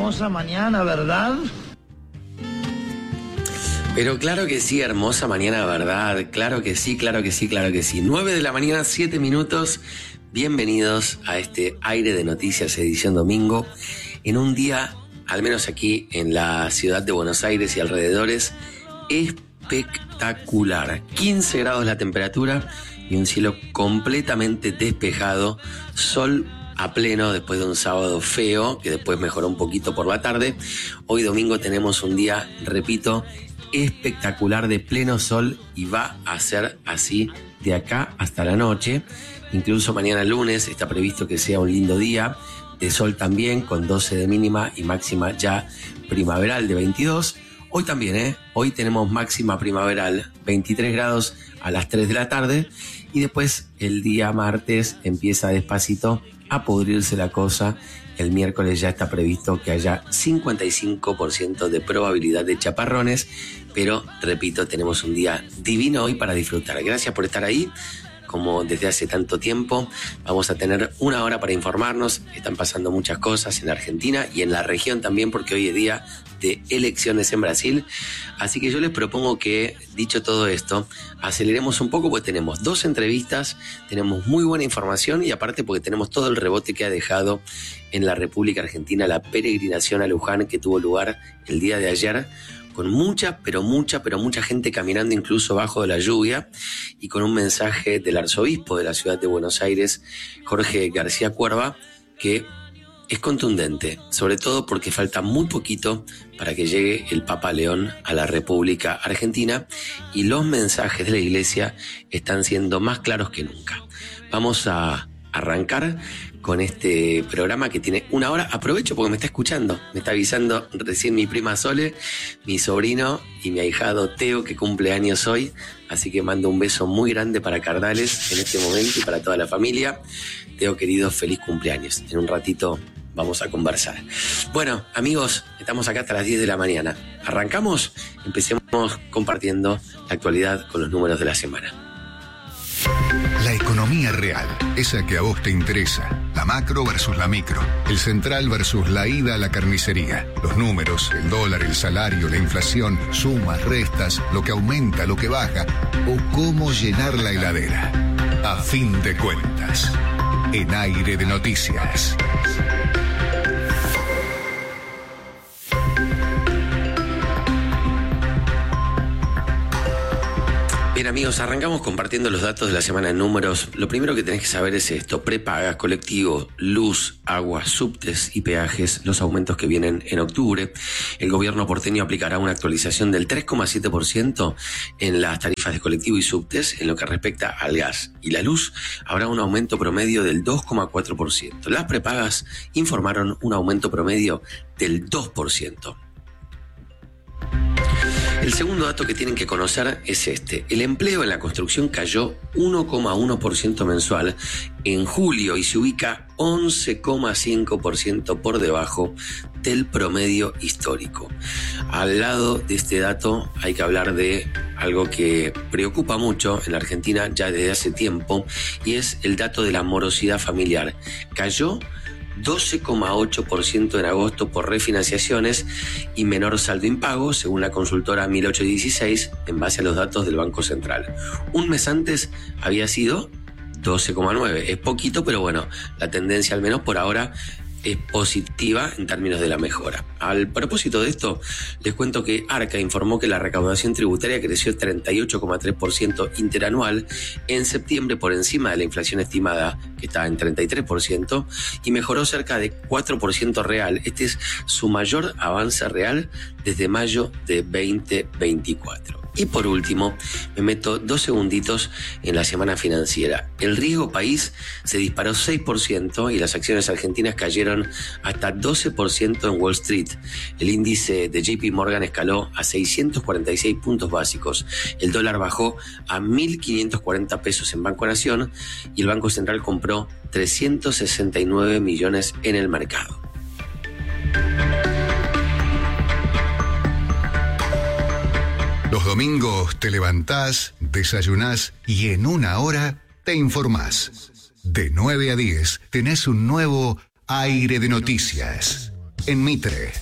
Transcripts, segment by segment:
hermosa mañana, ¿verdad? Pero claro que sí, hermosa mañana, ¿verdad? Claro que sí, claro que sí, claro que sí. 9 de la mañana, 7 minutos. Bienvenidos a este Aire de Noticias, edición domingo. En un día, al menos aquí en la ciudad de Buenos Aires y alrededores, espectacular. 15 grados la temperatura y un cielo completamente despejado. Sol a pleno después de un sábado feo, que después mejoró un poquito por la tarde. Hoy domingo tenemos un día, repito, espectacular de pleno sol y va a ser así de acá hasta la noche. Incluso mañana lunes está previsto que sea un lindo día de sol también, con 12 de mínima y máxima ya primaveral de 22. Hoy también, hoy tenemos máxima primaveral 23 grados a las 3 de la tarde y después el día martes empieza despacito a pudrirse la cosa. El miércoles ya está previsto que haya 55% de probabilidad de chaparrones, pero repito, tenemos un día divino hoy para disfrutar. Gracias por estar ahí. Como desde hace tanto tiempo, vamos a tener una hora para informarnos. Están pasando muchas cosas en la Argentina y en la región también, porque hoy es día de elecciones en Brasil. Así que yo les propongo que, dicho todo esto, aceleremos un poco, porque tenemos 2 entrevistas, tenemos muy buena información y aparte porque tenemos todo el rebote que ha dejado en la República Argentina la peregrinación a Luján que tuvo lugar el día de ayer, con mucha gente caminando incluso bajo de la lluvia y con un mensaje del arzobispo de la ciudad de Buenos Aires, Jorge García Cuerva, que es contundente, sobre todo porque falta muy poquito para que llegue el Papa León a la República Argentina y los mensajes de la Iglesia están siendo más claros que nunca. Vamos a arrancar con este programa que tiene una hora. Aprovecho porque me está escuchando, me está avisando recién mi prima Sole, mi sobrino y mi ahijado Teo, que cumple años hoy, así que mando un beso muy grande para Cardales en este momento y para toda la familia. Teo querido, feliz cumpleaños. En un ratito vamos a conversar. Bueno, amigos, estamos acá hasta las 10 de la mañana. ¿Arrancamos? Empecemos compartiendo la actualidad con los números de la semana. La economía real, esa que a vos te interesa. La macro versus la micro. El central versus la ida a la carnicería. Los números, el dólar, el salario, la inflación, sumas, restas, lo que aumenta, lo que baja. O cómo llenar la heladera. A fin de cuentas. En Aire de Noticias. Bien, amigos, arrancamos compartiendo los datos de la semana en números. Lo primero que tenés que saber es esto: prepagas, colectivo, luz, agua, subtes y peajes, los aumentos que vienen en octubre. El gobierno porteño aplicará una actualización del 3,7% en las tarifas de colectivo y subtes. En lo que respecta al gas y la luz, habrá un aumento promedio del 2,4%. Las prepagas informaron un aumento promedio del 2%. El segundo dato que tienen que conocer es este. El empleo en la construcción cayó 1,1% mensual en julio y se ubica 11,5% por debajo del promedio histórico. Al lado de este dato hay que hablar de algo que preocupa mucho en la Argentina ya desde hace tiempo, y es el dato de la morosidad familiar. Cayó 12,8% en agosto por refinanciaciones y menor saldo impago, según la consultora 1816, en base a los datos del Banco Central. Un mes antes había sido 12,9%. Es poquito, pero bueno, la tendencia al menos por ahora es positiva en términos de la mejora. Al propósito de esto, les cuento que Arca informó que la recaudación tributaria creció 38,3% interanual en septiembre, por encima de la inflación estimada, que está en 33%, y mejoró cerca de 4% real. Este es su mayor avance real desde mayo de 2024. Y por último, me meto 2 segunditos en la semana financiera. El riesgo país se disparó 6% y las acciones argentinas cayeron hasta 12% en Wall Street. El índice de JP Morgan escaló a 646 puntos básicos. El dólar bajó a 1.540 pesos en Banco Nación y el Banco Central compró 369 millones en el mercado. Los domingos te levantás, desayunás y en una hora te informás. De 9 a 10 tenés un nuevo Aire de Noticias. en Mitre.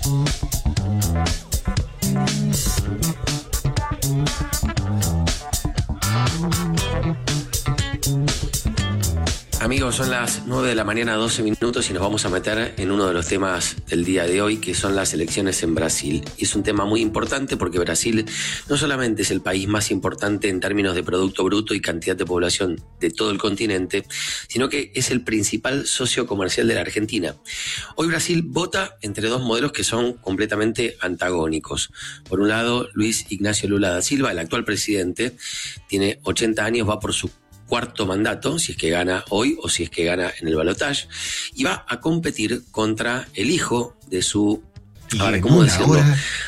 Amigos, son las 9 de la mañana, 12 minutos, y nos vamos a meter en uno de los temas del día de hoy, que son las elecciones en Brasil. Y es un tema muy importante porque Brasil no solamente es el país más importante en términos de Producto Bruto y cantidad de población de todo el continente, sino que es el principal socio comercial de la Argentina. Hoy Brasil vota entre dos modelos que son completamente antagónicos. Por un lado, Luis Ignacio Lula da Silva, el actual presidente, tiene 80 años, va por su cuarto mandato, si es que gana hoy o si es que gana en el balotaje, y va a competir contra el hijo de su... Ahora, ¿cómo decirlo?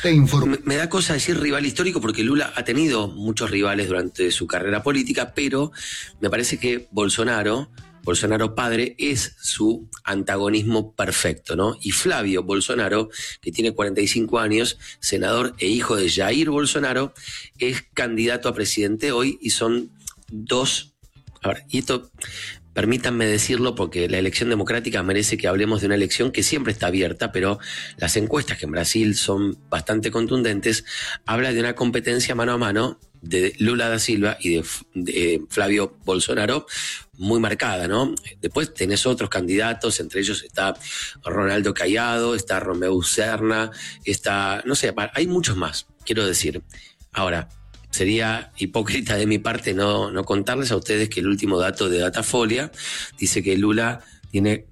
Me da cosa decir rival histórico porque Lula ha tenido muchos rivales durante su carrera política, pero me parece que Bolsonaro padre es su antagonismo perfecto, ¿no? Y Flavio Bolsonaro, que tiene 45 años, senador e hijo de Jair Bolsonaro, es candidato a presidente hoy y son dos... A ver, y esto, permítanme decirlo porque la elección democrática merece que hablemos de una elección que siempre está abierta, pero las encuestas, que en Brasil son bastante contundentes, habla de una competencia mano a mano de Lula da Silva y de Flavio Bolsonaro muy marcada, ¿no? Después tenés otros candidatos, entre ellos está Ronaldo Caiado, está Romeu Serna, está, no sé, hay muchos más, quiero decir. Ahora, sería hipócrita de mi parte no contarles a ustedes que el último dato de Datafolia dice que Lula tiene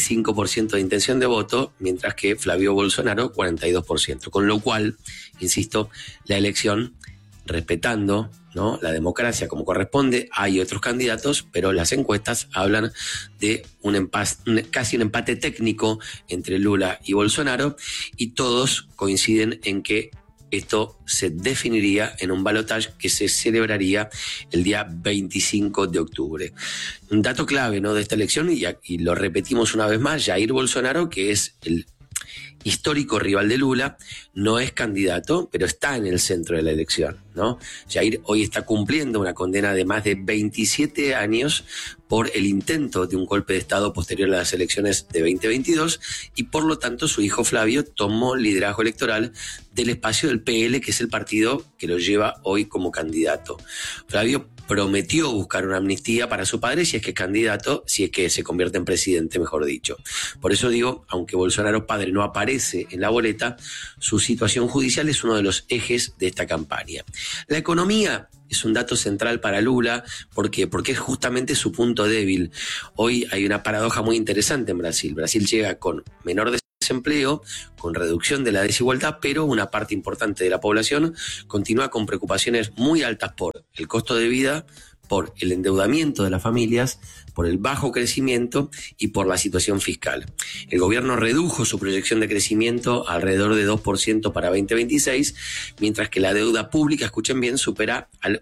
45% de intención de voto, mientras que Flavio Bolsonaro 42%. Con lo cual, insisto, la elección, respetando, ¿no?, la democracia como corresponde, hay otros candidatos, pero las encuestas hablan de casi un empate técnico entre Lula y Bolsonaro, y todos coinciden en que esto se definiría en un balotaje que se celebraría el día 25 de octubre. Un dato clave, ¿no?, de esta elección, y lo repetimos una vez más, Jair Bolsonaro, que es el histórico rival de Lula, no es candidato, pero está en el centro de la elección, ¿no? Jair hoy está cumpliendo una condena de más de 27 años por el intento de un golpe de Estado posterior a las elecciones de 2022, y por lo tanto su hijo Flavio tomó liderazgo electoral del espacio del PL, que es el partido que lo lleva hoy como candidato. Flavio prometió buscar una amnistía para su padre si es que es candidato, si es que se convierte en presidente, mejor dicho. Por eso digo, aunque Bolsonaro padre no aparece en la boleta, su situación judicial es uno de los ejes de esta campaña. La economía es un dato central para Lula. ¿Por qué? Porque es justamente su punto débil. Hoy hay una paradoja muy interesante en Brasil. Brasil llega con menor desempleo, con reducción de la desigualdad, pero una parte importante de la población continúa con preocupaciones muy altas por el costo de vida, por el endeudamiento de las familias, por el bajo crecimiento y por la situación fiscal. El gobierno redujo su proyección de crecimiento alrededor de 2% para 2026, mientras que la deuda pública, escuchen bien, supera al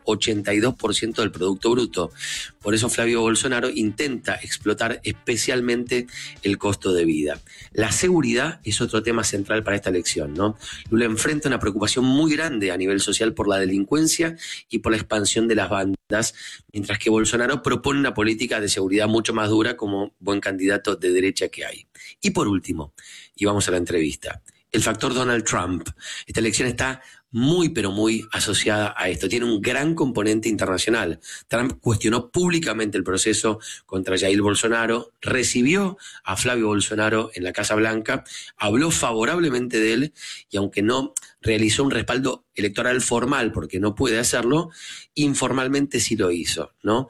82% del Producto Bruto. Por eso Flavio Bolsonaro intenta explotar especialmente el costo de vida. La seguridad es otro tema central para esta elección, ¿no? Lula enfrenta una preocupación muy grande a nivel social por la delincuencia y por la expansión de las bandas, mientras que Bolsonaro propone una política de seguridad mucho más dura como buen candidato de derecha que hay. Y por último, y vamos a la entrevista, el factor Donald Trump. Esta elección está muy pero muy asociada a esto. Tiene un gran componente internacional. Trump cuestionó públicamente el proceso contra Jair Bolsonaro, recibió a Flavio Bolsonaro en la Casa Blanca, habló favorablemente de él, y aunque no realizó un respaldo electoral formal porque no puede hacerlo, informalmente sí lo hizo, ¿no?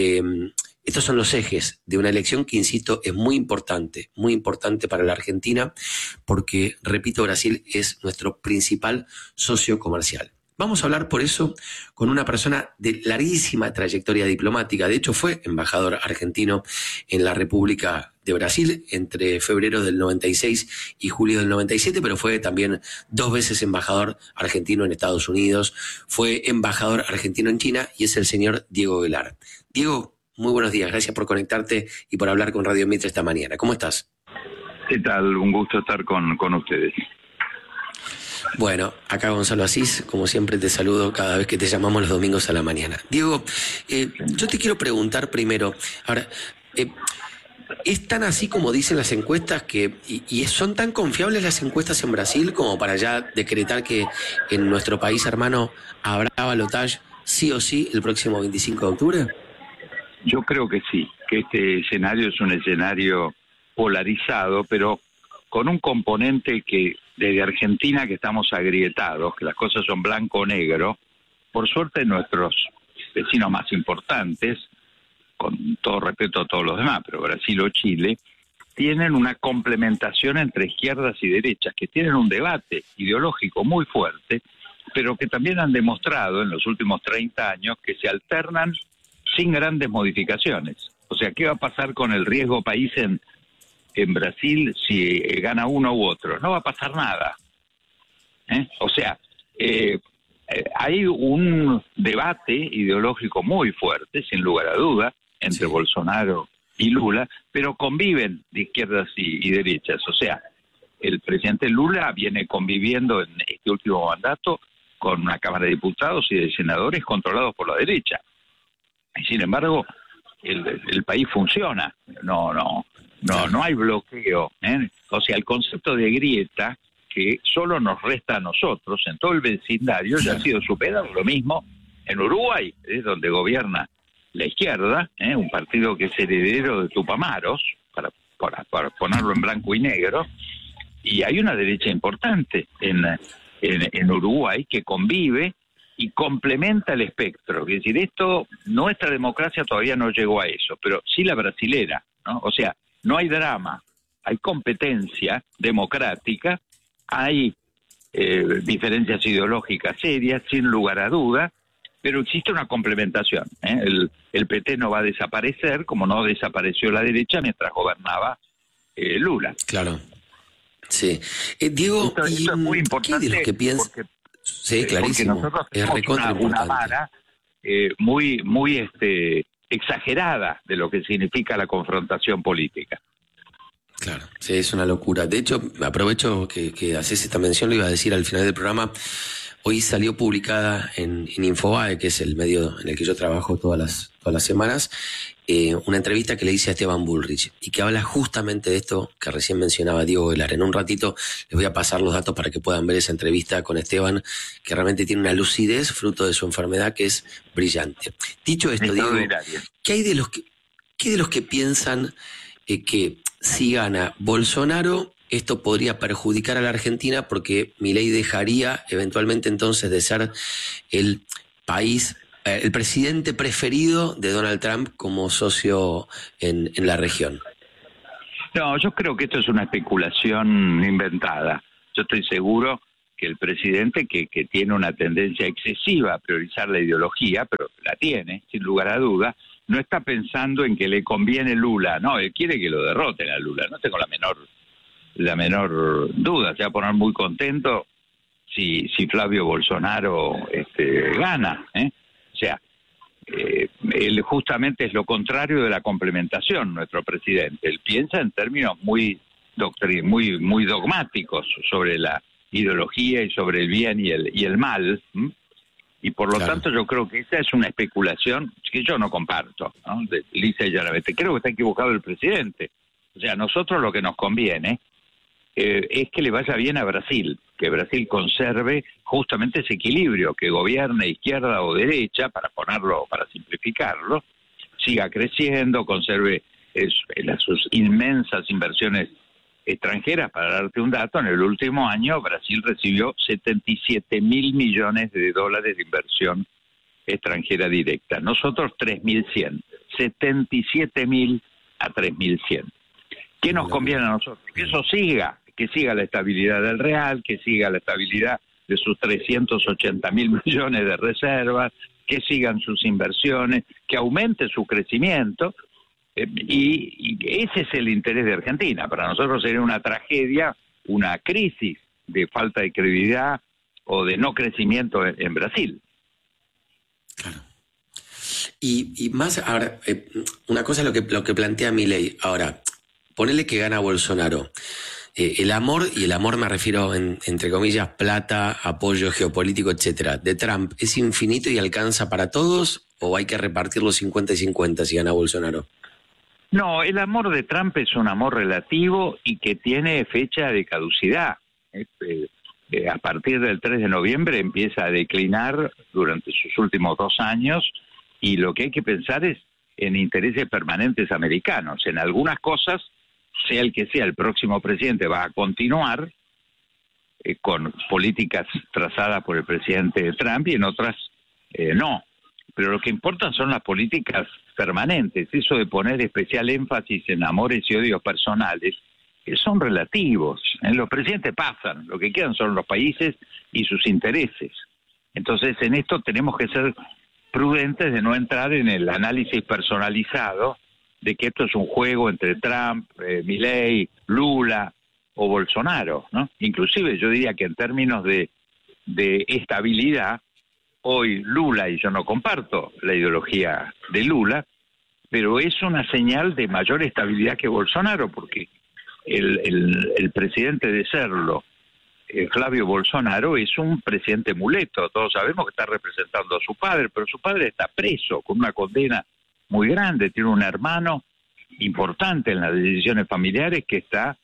Estos son los ejes de una elección que, insisto, es muy importante para la Argentina, porque, repito, Brasil es nuestro principal socio comercial. Vamos a hablar por eso con una persona de larguísima trayectoria diplomática. De hecho, fue embajador argentino en la República de Brasil entre febrero del 96 y julio del 97, pero fue también 2 veces embajador argentino en Estados Unidos, fue embajador argentino en China, y es el señor Diego Velar. Diego, muy buenos días, gracias por conectarte y por hablar con Radio Mitre esta mañana. ¿Cómo estás? ¿Qué tal? Un gusto estar con ustedes. Bueno, acá Gonzalo Asís, como siempre te saludo cada vez que te llamamos los domingos a la mañana. Diego, yo te quiero preguntar primero, ahora, ¿Es tan así como dicen las encuestas y son tan confiables las encuestas en Brasil como para ya decretar que en nuestro país hermano habrá balotaje sí o sí el próximo 25 de octubre? Yo creo que sí, que este escenario es un escenario polarizado, pero con un componente que desde Argentina que estamos agrietados, que las cosas son blanco o negro. Por suerte nuestros vecinos más importantes, con todo respeto a todos los demás, pero Brasil o Chile, tienen una complementación entre izquierdas y derechas, que tienen un debate ideológico muy fuerte, pero que también han demostrado en los últimos 30 años que se alternan sin grandes modificaciones. O sea, ¿qué va a pasar con el riesgo país en Brasil si gana uno u otro? No va a pasar nada. O sea, hay un debate ideológico muy fuerte, sin lugar a duda, entre Bolsonaro y Lula, pero conviven de izquierdas y derechas. O sea, el presidente Lula viene conviviendo en este último mandato con una Cámara de Diputados y de senadores controlados por la derecha. Y sin embargo, el país funciona. No hay bloqueo. O sea, el concepto de grieta que solo nos resta a nosotros en todo el vecindario ya ha sido superado. Lo mismo en Uruguay, es donde gobierna la izquierda, un partido que es heredero de Tupamaros, para ponerlo en blanco y negro, y hay una derecha importante en Uruguay que convive y complementa el espectro. Es decir, nuestra democracia todavía no llegó a eso, pero sí la brasilera, ¿no? O sea, no hay drama, hay competencia democrática, hay diferencias ideológicas serias, sin lugar a duda, pero existe una complementación. El PT no va a desaparecer, como no desapareció la derecha mientras gobernaba Lula. Claro. Sí. Diego, esto es muy importante. ¿Qué de los que piensan? Sí, clarísimo. Porque nosotros es tenemos una vara muy exagerada de lo que significa la confrontación política. Claro, sí, es una locura. De hecho, aprovecho que haces esta mención, lo iba a decir al final del programa. Hoy salió publicada en Infobae, que es el medio en el que yo trabajo todas las semanas, una entrevista que le hice a Esteban Bullrich y que habla justamente de esto que recién mencionaba Diego Velar. En un ratito les voy a pasar los datos para que puedan ver esa entrevista con Esteban, que realmente tiene una lucidez fruto de su enfermedad que es brillante. Dicho esto, Diego, ¿qué hay de los que piensan que si gana Bolsonaro, esto podría perjudicar a la Argentina porque Milei dejaría eventualmente entonces de ser el país, el presidente preferido de Donald Trump como socio en la región? No, yo creo que esto es una especulación inventada. Yo estoy seguro que el presidente, que tiene una tendencia excesiva a priorizar la ideología, pero la tiene, sin lugar a duda, no está pensando en que le conviene Lula. No, él quiere que lo derroten a Lula. No tengo la menor duda. Se va a poner muy contento si Flavio Bolsonaro gana. O sea, él justamente es lo contrario de la complementación, nuestro presidente. Él piensa en términos muy dogmáticos sobre la ideología y sobre el bien y el mal. Y por lo tanto yo creo que esa es una especulación que yo no comparto, ¿no? Lisa y llanamente. Creo que está equivocado el presidente. O sea, a nosotros lo que nos conviene es que le vaya bien a Brasil, que Brasil conserve justamente ese equilibrio, que gobierne izquierda o derecha, para simplificarlo, siga creciendo, conserve sus inmensas inversiones extranjeras. Para darte un dato, en el último año Brasil recibió 77 mil millones de dólares de inversión extranjera directa. Nosotros 3.100, 77 mil a 3.100. ¿Qué nos conviene a nosotros? Que eso siga, que siga la estabilidad del real, que siga la estabilidad de sus 380 mil millones de reservas, que sigan sus inversiones, que aumente su crecimiento. Y ese es el interés de Argentina. Para nosotros sería una tragedia, una crisis de falta de credibilidad o de no crecimiento en Brasil. Claro. Y más, ahora, una cosa es lo que plantea Milei. Ahora, ponele que gana Bolsonaro. El amor, y el amor me refiero entre comillas, plata, apoyo geopolítico, etcétera, de Trump, ¿es infinito y alcanza para todos o hay que repartirlo 50 y 50 si gana Bolsonaro? No, el amor de Trump es un amor relativo y que tiene fecha de caducidad. A partir del 3 de noviembre empieza a declinar durante sus últimos 2 años, y lo que hay que pensar es en intereses permanentes americanos. En algunas cosas, sea el que sea el próximo presidente, va a continuar con políticas trazadas por el presidente Trump, y en otras no. Pero lo que importan son las políticas permanentes. Eso de poner especial énfasis en amores y odios personales, que son relativos. Los presidentes pasan, lo que quedan son los países y sus intereses. Entonces, en esto tenemos que ser prudentes de no entrar en el análisis personalizado de que esto es un juego entre Trump, Milei, Lula o Bolsonaro, ¿no? Inclusive yo diría que en términos de estabilidad, hoy Lula, y yo no comparto la ideología de Lula, pero es una señal de mayor estabilidad que Bolsonaro, porque el presidente de serlo, Flavio Bolsonaro, es un presidente muleto. Todos sabemos que está representando a su padre, pero su padre está preso con una condena muy grande, tiene un hermano importante en las decisiones familiares que está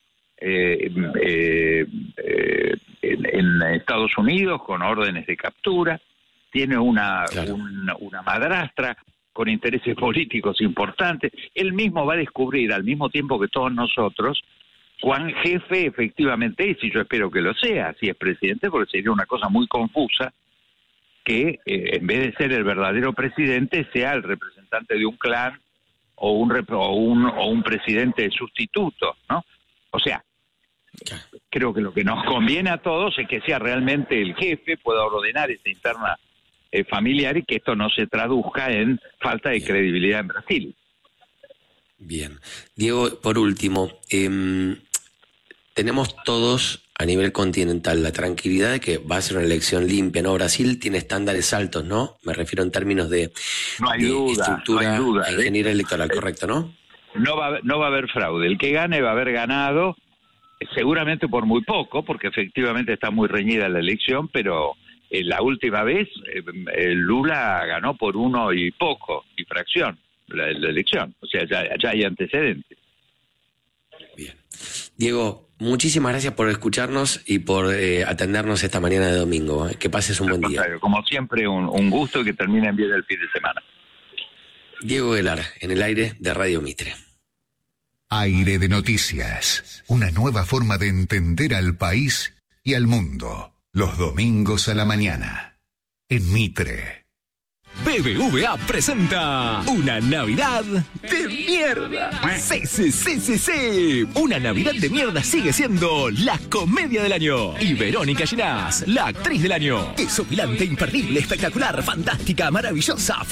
en Estados Unidos con órdenes de captura, tiene una madrastra con intereses políticos importantes. Él mismo va a descubrir, al mismo tiempo que todos nosotros, cuán jefe efectivamente es, y yo espero que lo sea, si es presidente, porque sería una cosa muy confusa que en vez de ser el verdadero presidente, sea el representante de un clan o un presidente sustituto, ¿no? O sea, creo que lo que nos conviene a todos es que sea realmente el jefe, pueda ordenar esa interna familiar, y que esto no se traduzca en falta de credibilidad en Brasil. Bien. Diego, por último, tenemos todos a nivel continental la tranquilidad de que va a ser una elección limpia, ¿no? Brasil tiene estándares altos, ¿no? Me refiero en términos de, estructura e ingeniería electoral, ¿correcto, no? No va a haber fraude. El que gane va a haber ganado, seguramente por muy poco, porque efectivamente está muy reñida la elección, pero la última vez Lula ganó por 1 y poco, y fracción, la elección. O sea, ya hay antecedentes. Bien. Diego, muchísimas gracias por escucharnos y por atendernos esta mañana de domingo. Que pases un buen día. Como siempre, un gusto, y que terminen bien el fin de semana. Diego Guelar, en el aire de Radio Mitre. Aire de noticias. Una nueva forma de entender al país y al mundo. Los domingos a la mañana. En Mitre. BBVA presenta una Navidad de mierda. Sí. Una Navidad de mierda sigue siendo la comedia del año. Y Verónica Ginás, la actriz del año. Desopilante, imperdible, espectacular, fantástica, maravillosa,